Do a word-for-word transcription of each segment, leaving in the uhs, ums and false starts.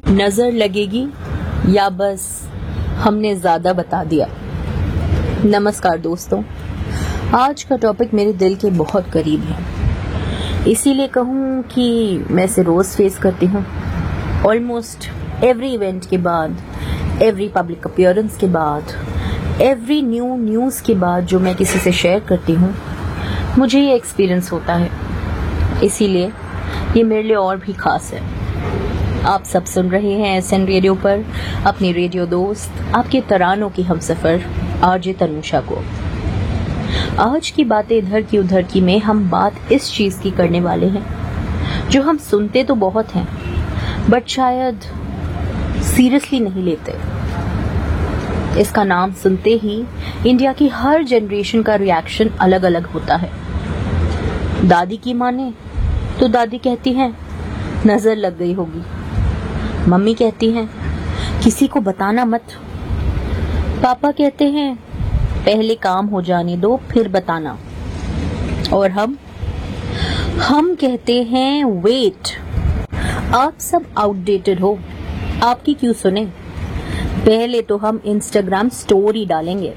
नजर लगेगी या बस हमने ज्यादा बता दिया। नमस्कार दोस्तों, आज का टॉपिक मेरे दिल के बहुत करीब है, इसीलिए कहूँ कि मैं इसे रोज फेस करती हूँ। ऑलमोस्ट एवरी इवेंट के बाद, एवरी पब्लिक अपीयरेंस के बाद, एवरी न्यू न्यूज के बाद जो मैं किसी से शेयर करती हूँ, मुझे ये एक्सपीरियंस होता है। इसीलिए ये मेरे लिए और भी खास है। आप सब सुन रहे हैं एसएन रेडियो पर अपनी रेडियो दोस्त, आपके तरानों की हमसफर आरजे तनुषा को। आज की बातें इधर की उधर की में हम बात इस चीज की करने वाले हैं जो हम सुनते तो बहुत हैं बट शायद सीरियसली नहीं लेते। इसका नाम सुनते ही इंडिया की हर जनरेशन का रिएक्शन अलग अलग होता है। दादी की माने तो दादी कहती हैं नजर लग गई होगी, मम्मी कहती हैं किसी को बताना मत, पापा कहते हैं पहले काम हो जाने दो फिर बताना, और हम हम कहते हैं वेट। आप सब आउटडेटेड हो, आपकी क्यों सुने, पहले तो हम इंस्टाग्राम स्टोरी डालेंगे।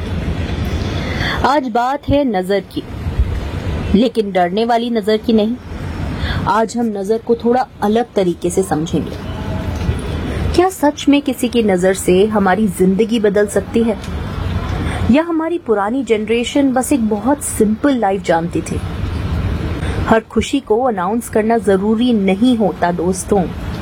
आज बात है नजर की, लेकिन डरने वाली नजर की नहीं। आज हम नजर को थोड़ा अलग तरीके से समझेंगे। क्या सच में किसी की नजर से हमारी जिंदगी बदल सकती है, या हमारी पुरानी जनरेशन बस एक बहुत सिंपल लाइफ जानती थी। हर खुशी को अनाउंस करना जरूरी नहीं होता दोस्तों।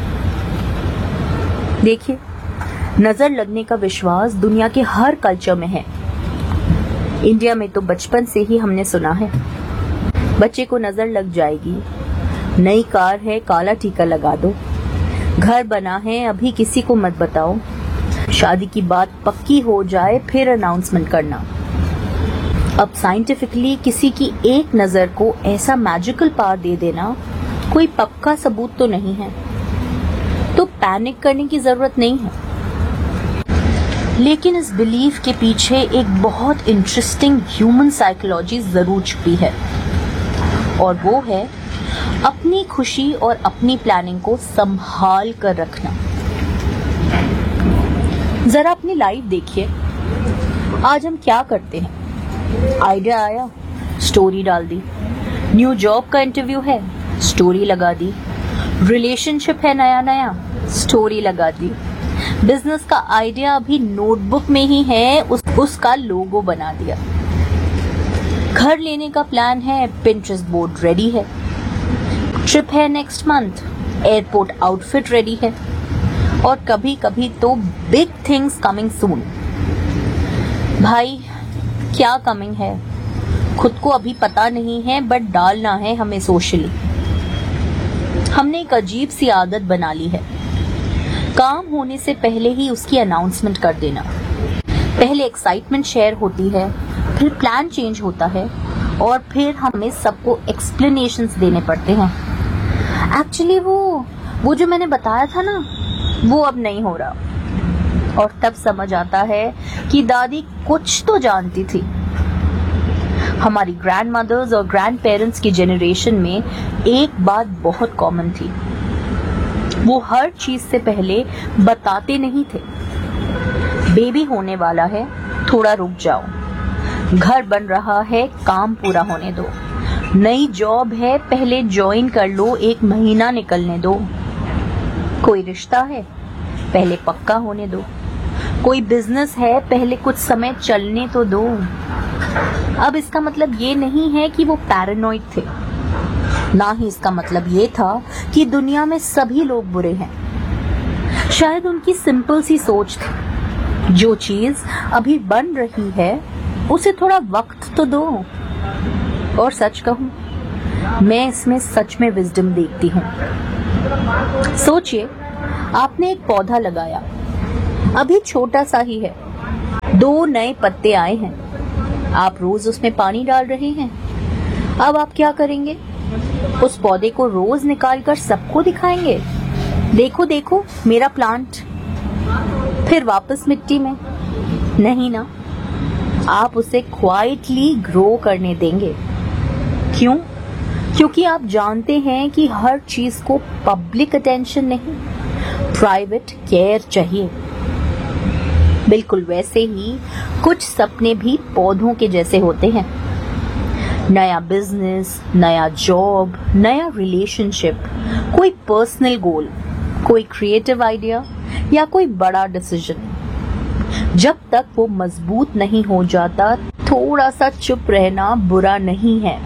देखिए, नजर लगने का विश्वास दुनिया के हर कल्चर में है। इंडिया में तो बचपन से ही हमने सुना है, बच्चे को नजर लग जाएगी, नई कार है काला टीका लगा दो, घर बना है अभी किसी को मत बताओ, शादी की बात पक्की हो जाए फिर अनाउंसमेंट करना। अब साइंटिफिकली किसी की एक नजर को ऐसा मैजिकल पावर दे देना कोई पक्का सबूत तो नहीं है, तो पैनिक करने की जरूरत नहीं है। लेकिन इस बिलीफ के पीछे एक बहुत इंटरेस्टिंग ह्यूमन साइकोलॉजी जरूर छुपी है, और वो है अपनी खुशी और अपनी प्लानिंग को संभाल कर रखना। जरा अपनी लाइफ देखिए, आज हम क्या करते हैं। आइडिया आया, स्टोरी डाल दी। न्यू जॉब का इंटरव्यू है, स्टोरी लगा दी। रिलेशनशिप है नया नया, स्टोरी लगा दी। बिजनेस का आइडिया अभी नोटबुक में ही है, उस, उसका लोगो बना दिया। घर लेने का प्लान है, पिंटरेस्ट बोर्ड रेडी है। ट्रिप है next month, airport outfit ready है। और कभी कभी तो बिग थिंग्स कमिंग सून। भाई क्या कमिंग है खुद को अभी पता नहीं है, बट डालना है हमें सोशली। हमने एक अजीब सी आदत बना ली है, काम होने से पहले ही उसकी अनाउंसमेंट कर देना। पहले एक्साइटमेंट शेयर होती है, फिर प्लान चेंज होता है, और फिर हमें सबको एक्सप्लेनेशंस देने पड़ते हैं। एक्चुअली वो वो जो मैंने बताया था ना, वो अब नहीं हो रहा। और तब समझ आता है कि दादी कुछ तो जानती थी। हमारी ग्रैंड मदर्स और ग्रैंड पेरेंट्स की जनरेशन में एक बात बहुत कॉमन थी, वो हर चीज से पहले बताते नहीं थे। बेबी होने वाला है, थोड़ा रुक जाओ। घर बन रहा है, काम पूरा होने दो। नई जॉब है, पहले ज्वाइन कर लो, एक महीना निकलने दो। कोई रिश्ता है, पहले पक्का होने दो। कोई बिजनेस है, पहले कुछ समय चलने तो दो। अब इसका मतलब ये नहीं है कि वो पैरानॉइड थे, ना ही इसका मतलब ये था कि दुनिया में सभी लोग बुरे हैं। शायद उनकी सिंपल सी सोच थी, जो चीज अभी बन रही है उसे थोड़ा वक्त तो दो। और सच कहूं, मैं इसमें सच में विजडम देखती हूँ। सोचिए, आपने एक पौधा लगाया, अभी छोटा सा ही है, दो नए पत्ते आए हैं, आप रोज उसमें पानी डाल रहे हैं। अब आप क्या करेंगे, उस पौधे को रोज निकाल कर सबको दिखाएंगे, देखो देखो मेरा प्लांट, फिर वापस मिट्टी में? नहीं ना, आप उसे क्वाइटली ग्रो करने देंगे। क्यों? क्योंकि आप जानते हैं कि हर चीज को पब्लिक अटेंशन नहीं, प्राइवेट केयर चाहिए। बिल्कुल वैसे ही कुछ सपने भी पौधों के जैसे होते हैं। नया बिजनेस, नया जॉब, नया रिलेशनशिप, कोई पर्सनल गोल, कोई क्रिएटिव आइडिया या कोई बड़ा डिसीजन, जब तक वो मजबूत नहीं हो जाता, थोड़ा सा चुप रहना बुरा नहीं है।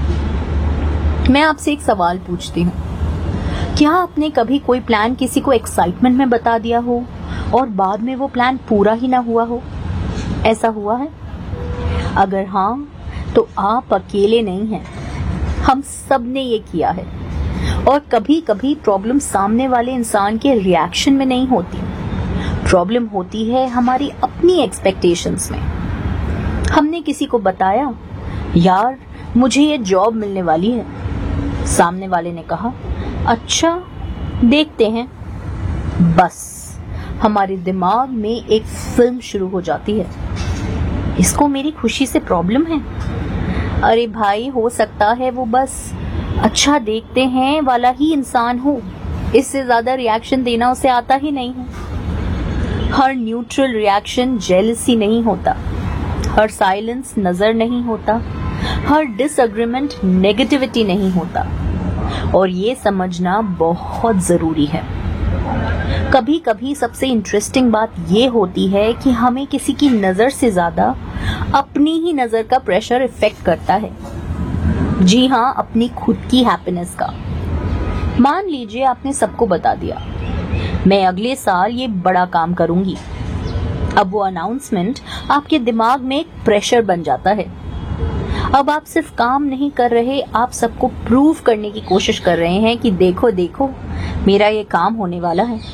मैं आपसे एक सवाल पूछती हूँ, क्या आपने कभी कोई प्लान किसी को एक्साइटमेंट में बता दिया हो और बाद में वो प्लान पूरा ही ना हुआ हो? ऐसा हुआ है? अगर हाँ, तो आप अकेले नहीं हैं। हम सब ने ये किया है। और कभी कभी प्रॉब्लम सामने वाले इंसान के रिएक्शन में नहीं होती, प्रॉब्लम होती है हमारी अपनी एक्सपेक्टेशंस में। हमने किसी को बताया, यार मुझे ये जॉब मिलने वाली है। सामने वाले ने कहा, अच्छा देखते हैं। बस हमारे दिमाग में एक फिल्म शुरू हो जाती है, इसको मेरी खुशी से प्रॉब्लम है। अरे भाई, हो सकता है वो बस अच्छा देखते हैं वाला ही इंसान हो, इससे ज्यादा रिएक्शन देना उसे आता ही नहीं है। हर न्यूट्रल रिएक्शन जेलसी नहीं होता, हर साइलेंस नजर नहीं होता, हर डिसएग्रीमेंट नेगेटिविटी नहीं होता। और ये समझना बहुत जरूरी है। कभी कभी सबसे इंटरेस्टिंग बात ये होती है कि हमें किसी की नजर से ज्यादा अपनी ही नजर का प्रेशर इफेक्ट करता है। जी हाँ, अपनी खुद की हैप्पीनेस का। मान लीजिए आपने सबको बता दिया, मैं अगले साल ये बड़ा काम करूंगी। अब वो अनाउंसमेंट आपके दिमाग में एक प्रेशर बन जाता है। अब आप सिर्फ काम नहीं कर रहे, आप सबको प्रूव करने की कोशिश कर रहे हैं कि देखो देखो मेरा ये काम होने वाला है।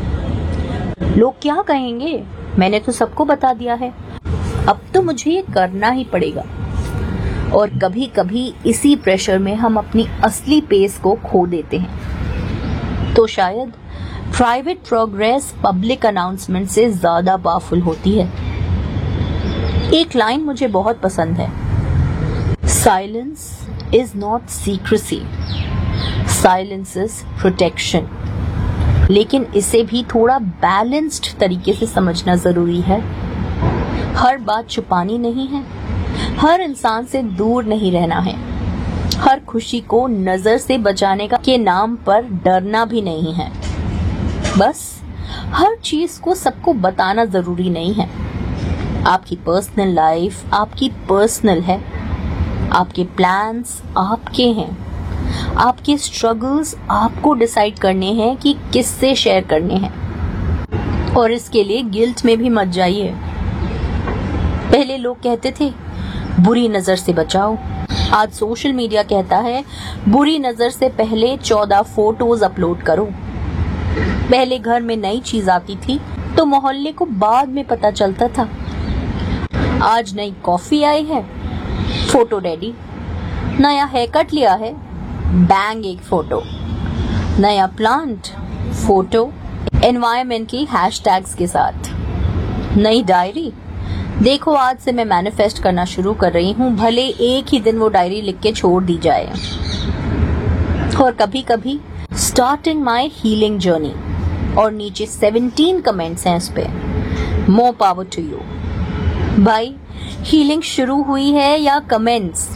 लोग क्या कहेंगे, मैंने तो सबको बता दिया है, अब तो मुझे ये करना ही पड़ेगा। और कभी कभी इसी प्रेशर में हम अपनी असली पेस को खो देते हैं। तो शायद प्राइवेट प्रोग्रेस पब्लिक अनाउंसमेंट से ज्यादा पावरफुल होती है। एक लाइन मुझे बहुत पसंद है, silence is not secrecy, silence is protection. लेकिन इसे भी थोड़ा बैलेंस्ड तरीके से समझना जरूरी है। हर बात छुपानी नहीं है, हर इंसान से दूर नहीं रहना है, हर खुशी को नजर से बचाने का के नाम पर डरना भी नहीं है। बस हर चीज को सबको बताना जरूरी नहीं है। आपकी पर्सनल लाइफ आपकी पर्सनल है, आपके प्लान्स आपके हैं, आपके स्ट्रगल्स आपको डिसाइड करने हैं कि किससे शेयर करने हैं। और इसके लिए गिल्ट में भी मत जाइए। पहले लोग कहते थे बुरी नजर से बचाओ, आज सोशल मीडिया कहता है बुरी नजर से पहले चौदह फोटोज अपलोड करो। पहले घर में नई चीज आती थी तो मोहल्ले को बाद में पता चलता था। आज नई कॉफी आई है, फोटो रेडी। नया हेयर कट लिया है, बैंग एक फोटो। नया प्लांट, फोटो एनवायरमेंटल हैशटैग्स के साथ। नई डायरी, देखो आज से मैं मैनिफेस्ट करना शुरू कर रही हूँ, भले एक ही दिन वो डायरी लिख के छोड़ दी जाए। और कभी कभी स्टार्टिंग माई हीलिंग जर्नी, और नीचे सत्रह कमेंट्स हैं इस पे, मोर पावर टू यू। भाई हीलिंग शुरू हुई है या कमेंट्स?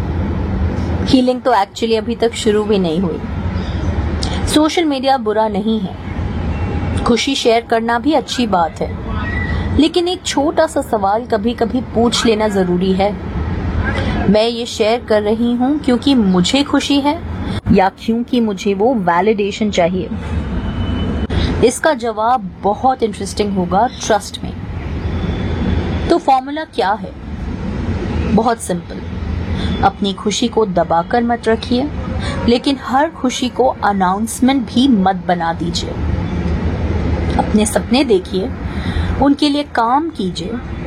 हीलिंग तो एक्चुअली अभी तक शुरू भी नहीं हुई। सोशल मीडिया बुरा नहीं है, खुशी शेयर करना भी अच्छी बात है, लेकिन एक छोटा सा सवाल कभी कभी पूछ लेना जरूरी है। मैं ये शेयर कर रही हूँ क्योंकि मुझे खुशी है या क्योंकि मुझे वो वैलिडेशन चाहिए? इसका जवाब बहुत इंटरेस्टिंग होगा, ट्रस्ट में। तो फॉर्मूला क्या है? बहुत सिंपल, अपनी खुशी को दबाकर मत रखिए, लेकिन हर खुशी को अनाउंसमेंट भी मत बना दीजिए। अपने सपने देखिए, उनके लिए काम कीजिए,